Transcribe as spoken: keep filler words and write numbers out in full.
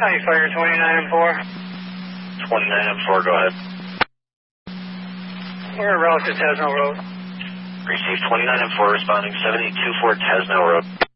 County Fire twenty-nine and four. twenty-nine and four, go ahead. We're route to Tesno Road. Received twenty-nine and four, responding seven eight two four Tesno Road.